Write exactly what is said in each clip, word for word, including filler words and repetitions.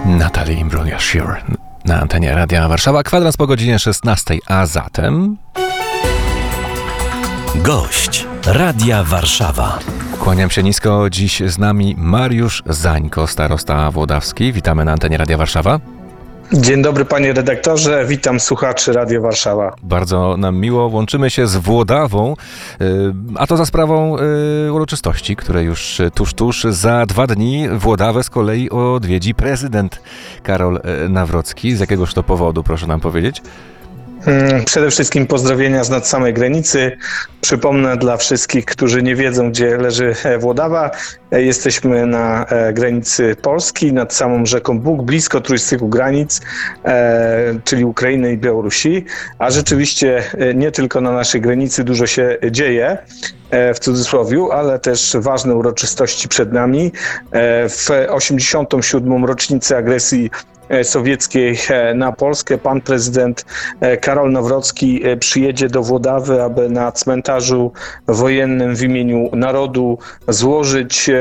Natalie Imbruglia-Shore na antenie Radia Warszawa. Kwadrans po godzinie szesnastej, a zatem... Gość Radia Warszawa. Kłaniam się nisko. Dziś z nami Mariusz Zańko, starosta włodawski. Witamy na antenie Radia Warszawa. Dzień dobry, panie redaktorze, witam słuchaczy Radio Warszawa. Bardzo nam miło, łączymy się z Włodawą, a to za sprawą uroczystości, które już tuż, tuż za dwa dni Włodawę z kolei odwiedzi prezydent Karol Nawrocki. Z jakiegoż to powodu, proszę nam powiedzieć? Przede wszystkim pozdrowienia z nad samej granicy. Przypomnę dla wszystkich, którzy nie wiedzą, gdzie leży Włodawa. Jesteśmy na granicy Polski, nad samą rzeką Bug, blisko trójstyku granic, czyli Ukrainy i Białorusi. A rzeczywiście nie tylko na naszej granicy dużo się dzieje, w cudzysłowiu, ale też ważne uroczystości przed nami. W osiemdziesiątą siódmą rocznicę agresji sowieckiej na Polskę pan prezydent Karol Nawrocki przyjedzie do Włodawy, aby na cmentarzu wojennym w imieniu narodu złożyć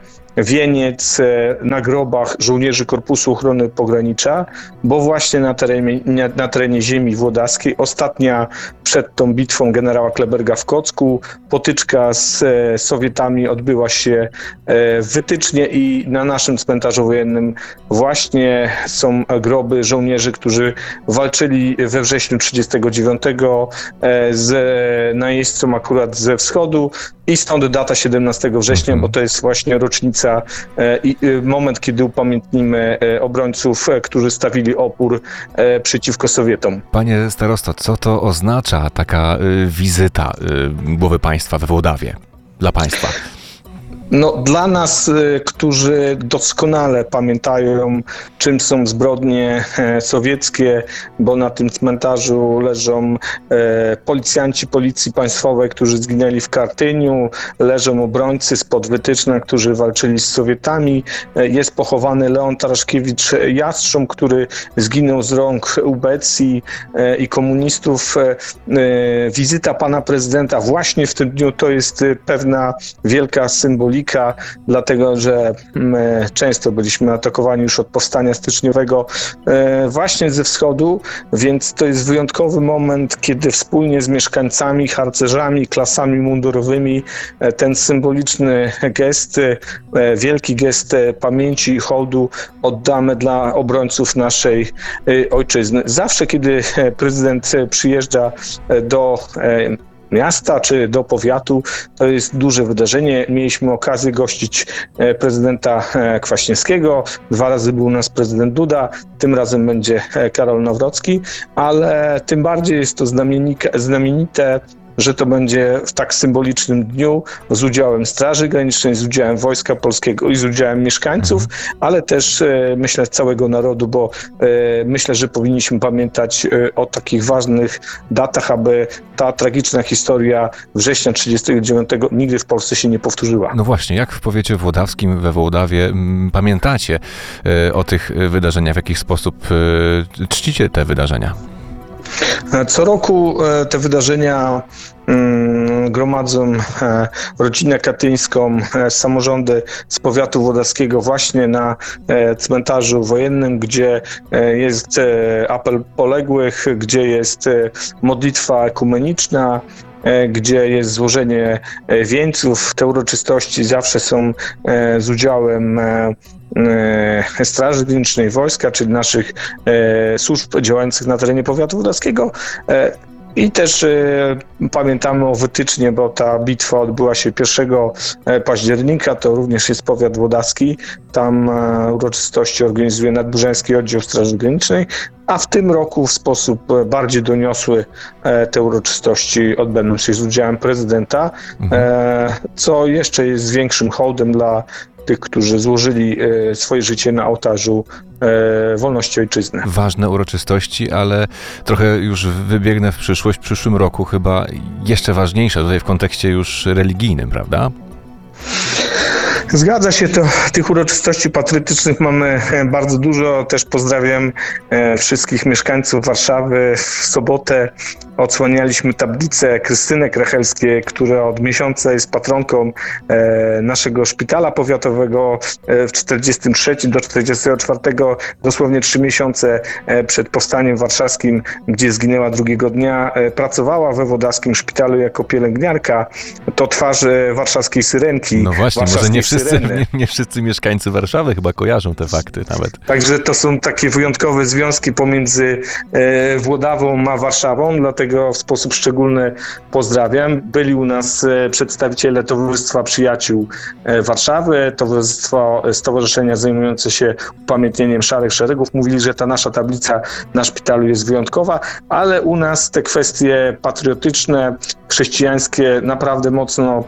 wieniec na grobach żołnierzy Korpusu Ochrony Pogranicza, bo właśnie na terenie, na terenie ziemi włodawskiej ostatnia przed tą bitwą generała Kleberga w Kocku potyczka z Sowietami odbyła się w Wytycznie i na naszym cmentarzu wojennym właśnie są groby żołnierzy, którzy walczyli we wrześniu trzydziestego dziewiątego z najeźdźcą akurat ze wschodu i stąd data siedemnastego września, bo to jest właśnie rocznica i moment, kiedy upamiętnimy obrońców, którzy stawili opór przeciwko Sowietom. Panie starosto, co to oznacza taka wizyta głowy państwa we Włodawie dla państwa? No, dla nas, którzy doskonale pamiętają, czym są zbrodnie sowieckie, bo na tym cmentarzu leżą policjanci Policji Państwowej, którzy zginęli w Kartyniu, leżą obrońcy spod Wytyczna, którzy walczyli z Sowietami, jest pochowany Leon Taraszkiewicz-Jastrząb, który zginął z rąk ubecji i komunistów. Wizyta pana prezydenta właśnie w tym dniu to jest pewna wielka symbolika, dlatego że my często byliśmy atakowani już od powstania styczniowego właśnie ze wschodu, więc to jest wyjątkowy moment, kiedy wspólnie z mieszkańcami, harcerzami, klasami mundurowymi ten symboliczny gest, wielki gest pamięci i hołdu oddamy dla obrońców naszej ojczyzny. Zawsze, kiedy prezydent przyjeżdża do miasta czy do powiatu, to jest duże wydarzenie. Mieliśmy okazję gościć prezydenta Kwaśniewskiego, dwa razy był u nas prezydent Duda, tym razem będzie Karol Nawrocki, ale tym bardziej jest to znamienite, że to będzie w tak symbolicznym dniu z udziałem Straży Granicznej, z udziałem Wojska Polskiego i z udziałem mieszkańców, ale też e, myślę całego narodu, bo e, myślę, że powinniśmy pamiętać e, o takich ważnych datach, aby ta tragiczna historia września trzydziestego dziewiątego nigdy w Polsce się nie powtórzyła. No właśnie, jak w powiecie włodawskim we Włodawie m, pamiętacie e, o tych wydarzeniach, w jaki sposób e, czcicie te wydarzenia? Co roku te wydarzenia gromadzą rodzinę katyńską, samorządy z powiatu włodawskiego właśnie na cmentarzu wojennym, gdzie jest apel poległych, gdzie jest modlitwa ekumeniczna, gdzie jest złożenie wieńców. Te uroczystości zawsze są z udziałem Straży Granicznej, wojska, czyli naszych służb działających na terenie powiatu włodawskiego. I też y, pamiętamy o Wytycznie, bo ta bitwa odbyła się pierwszego października, to również jest powiat włodawski. Tam e, uroczystości organizuje Nadbużański Oddział Straży Granicznej, a w tym roku w sposób bardziej doniosły e, te uroczystości odbędą się z udziałem prezydenta, e, co jeszcze jest większym hołdem dla tych, którzy złożyli e, swoje życie na ołtarzu e, wolności ojczyzny. Ważne uroczystości, ale trochę już wybiegnę w przyszłość. W przyszłym roku chyba jeszcze ważniejsze tutaj w kontekście już religijnym, prawda? Zgadza się, to tych uroczystości patriotycznych mamy bardzo dużo. Też pozdrawiam wszystkich mieszkańców Warszawy. W sobotę odsłanialiśmy tablicę Krystynek Rachelskie, która od miesiąca jest patronką e, naszego szpitala powiatowego. E, w czterdziestym trzecim do czterdziestego czwartego, dosłownie trzy miesiące e, przed powstaniem warszawskim, gdzie zginęła drugiego dnia, e, pracowała we włodawskim szpitalu jako pielęgniarka. To twarz e, warszawskiej Syrenki. No właśnie, może warszawskiej nie wszyscy, Syreny. nie, nie wszyscy mieszkańcy Warszawy chyba kojarzą te fakty nawet. Także to są takie wyjątkowe związki pomiędzy e, Włodawą a Warszawą, dlatego w sposób szczególny pozdrawiam. Byli u nas e, przedstawiciele Towarzystwa Przyjaciół e, Warszawy, Towarzystwo, Stowarzyszenia zajmujące się upamiętnieniem Szarych Szeregów. Mówili, że ta nasza tablica na szpitalu jest wyjątkowa, ale u nas te kwestie patriotyczne, chrześcijańskie naprawdę mocno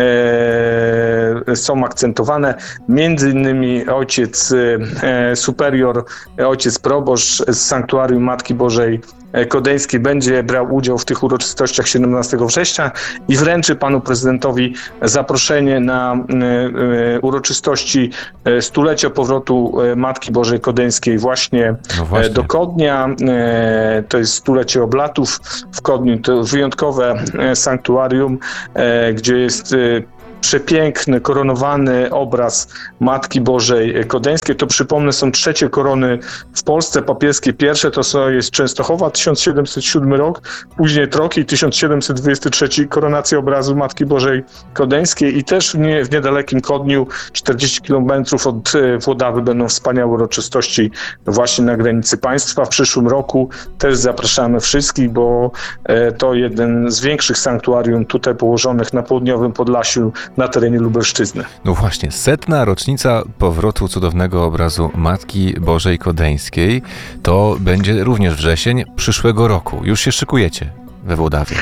e, są akcentowane. Między innymi ojciec e, superior, ojciec proboszcz z Sanktuarium Matki Bożej Kodeńskiej będzie brał udział w tych uroczystościach siedemnastego września i wręczy panu prezydentowi zaproszenie na e, uroczystości stulecia powrotu Matki Bożej Kodeńskiej właśnie, No właśnie. do Kodnia. E, to jest stulecie oblatów w Kodniu. To wyjątkowe sanktuarium, e, gdzie jest e, przepiękny, koronowany obraz Matki Bożej Kodeńskiej. To przypomnę, są trzecie korony w Polsce papieskie. Pierwsze to są, jest Częstochowa, tysiąc siedemset siódmy rok, później Troki, tysiąc siedemset dwudziesty trzeci, koronacja obrazu Matki Bożej Kodeńskiej i też nie, w niedalekim Kodniu, czterdzieści kilometrów od Włodawy, będą wspaniałe uroczystości właśnie na granicy państwa. W przyszłym roku też zapraszamy wszystkich, bo to jeden z większych sanktuarium tutaj położonych na południowym Podlasiu, na terenie Lubelszczyzny. No właśnie, setna rocznica powrotu cudownego obrazu Matki Bożej Kodeńskiej to będzie również wrzesień przyszłego roku. Już się szykujecie we Włodawie.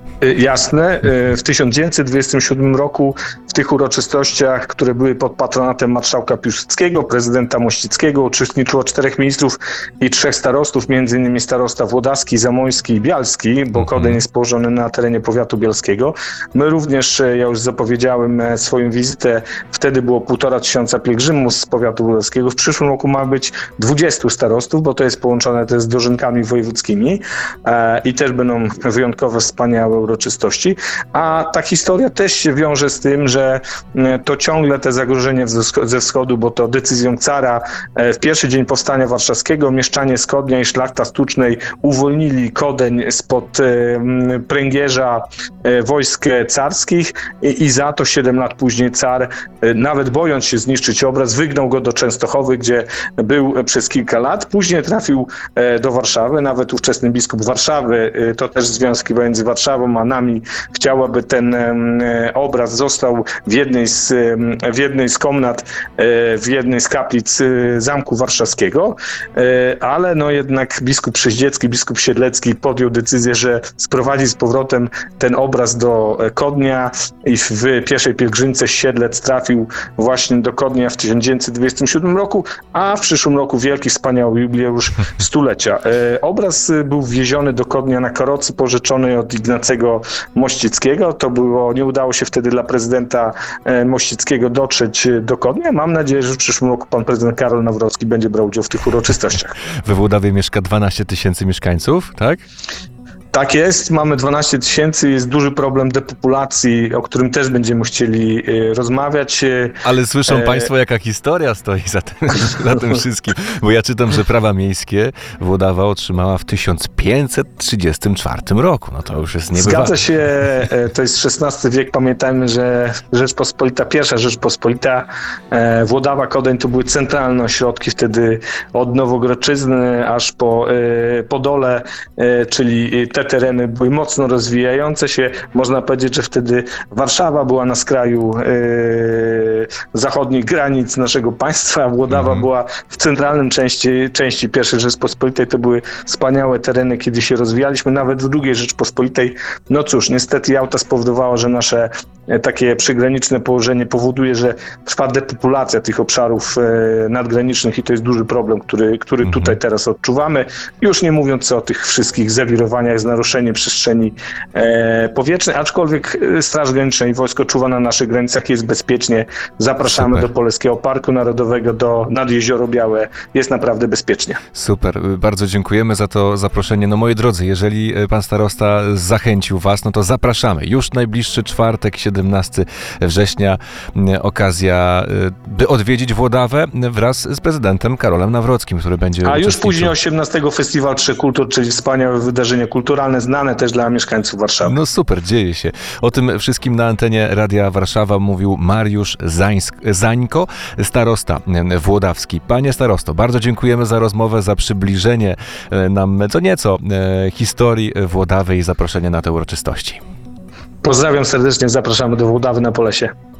Jasne. W tysiąc dziewięćset dwudziestym siódmym roku w tych uroczystościach, które były pod patronatem marszałka Piłsudskiego, prezydenta Mościckiego, uczestniczyło czterech ministrów i trzech starostów, między innymi starosta włodawski, zamoński i bialski, bo Kodeń jest położony na terenie powiatu bielskiego. My również, ja już zapowiedziałem swoją wizytę, wtedy było półtora tysiąca pielgrzymów z powiatu włodawskiego. W przyszłym roku ma być dwudziestu starostów, bo to jest połączone też z dożynkami wojewódzkimi i też będą wyjątkowe, wspaniałe uroczystości, a ta historia też się wiąże z tym, że to ciągle te zagrożenie ze wschodu, bo to decyzją cara w pierwszy dzień powstania warszawskiego mieszczanie z Kodnia i szlachta Stucznej uwolnili Kodeń spod pręgierza wojsk carskich i, i za to siedem lat później car, nawet bojąc się zniszczyć obraz, wygnał go do Częstochowy, gdzie był przez kilka lat. Później trafił do Warszawy, nawet ówczesny biskup Warszawy, to też związki między Warszawą a nami, chciałaby ten obraz został w jednej z, w jednej z komnat, w jednej z kaplic Zamku Warszawskiego, ale no jednak biskup Przeździecki, biskup Siedlecki podjął decyzję, że sprowadzi z powrotem ten obraz do Kodnia i w pierwszej pielgrzymce Siedlec trafił właśnie do Kodnia w tysiąc dziewięćset dwudziestym siódmym roku, a w przyszłym roku wielki, wspaniały jubileusz stulecia. Obraz był wwieziony do Kodnia na karocy pożyczonej od Ignacego Mościckiego. To było, nie udało się wtedy dla prezydenta Mościckiego dotrzeć do Kodnia. Mam nadzieję, że w przyszłym roku pan prezydent Karol Nawrocki będzie brał udział w tych uroczystościach. We Włodawie mieszka dwanaście tysięcy mieszkańców, tak? Tak jest, mamy dwanaście tysięcy, jest duży problem depopulacji, o którym też będziemy chcieli rozmawiać. Ale słyszą e... Państwo, jaka historia stoi za tym, za tym wszystkim, bo ja czytam, że prawa miejskie Włodawa otrzymała w tysiąc pięćset trzydziestym czwartym roku. No to już jest niebywałe. Zgadza się, to jest szesnasty wiek, pamiętajmy, że Rzeczpospolita, pierwsza Rzeczpospolita, Włodawa, Kodeń to były centralne ośrodki wtedy od Nowogroczyzny aż po Podole, czyli te tereny były mocno rozwijające się. Można powiedzieć, że wtedy Warszawa była na skraju e, zachodnich granic naszego państwa, a Włodawa mm. była w centralnym części, części pierwszej Rzeczpospolitej. To były wspaniałe tereny, kiedy się rozwijaliśmy, nawet w drugiej Rzeczpospolitej. No cóż, niestety Jałta spowodowała, że nasze e, takie przygraniczne położenie powoduje, że trwa depopulacja tych obszarów e, nadgranicznych i to jest duży problem, który, który Mhm. tutaj teraz odczuwamy. Już nie mówiąc o tych wszystkich zawirowaniach z naruszeniem przestrzeni e, powietrznej, aczkolwiek e, Straż Graniczna i wojsko czuwa na naszych granicach, jest bezpiecznie. Zapraszamy Super. do Polskiego Parku Narodowego, do nad Jezioro Białe. Jest naprawdę bezpiecznie. Super, bardzo dziękujemy za to zaproszenie. No moi drodzy, jeżeli pan starosta zachęcił was, no to zapraszamy. Już najbliższy czwartek, siedemnastego września, okazja, by odwiedzić Włodawę wraz z prezydentem Karolem Nawrockim, który będzie A już uczestniczył. później osiemnastego Festiwal Trzech Kultur, czyli wspaniałe wydarzenie kulturalne, znane też dla mieszkańców Warszawy. No super, dzieje się. O tym wszystkim na antenie Radia Warszawa mówił Mariusz Zańsk- Zańko, starosta włodawski. Panie starosto, bardzo dziękujemy za rozmowę, za przybliżenie nam co nieco e, historii Włodawy i zaproszenie na te uroczystości. Pozdrawiam serdecznie, zapraszamy do Włodawy na Polesie.